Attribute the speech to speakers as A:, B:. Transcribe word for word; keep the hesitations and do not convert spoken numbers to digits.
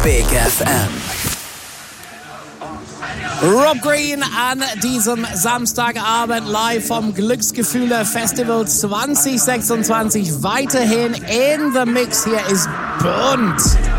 A: Big F M.
B: Rob Green an diesem Samstagabend live vom Glücksgefühle Festival zwanzig sechsundzwanzig. Weiterhin in the Mix. Hier ist bunt.